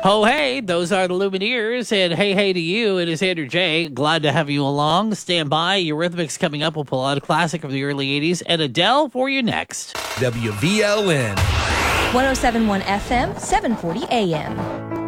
Oh, hey, those are the Lumineers, and hey to you. It is Andrew J. Glad to have you along. Stand by. Eurythmics coming up. We'll pull out a classic of the early 80s, and Adele for you next. WVLN 1071 FM, 740 AM.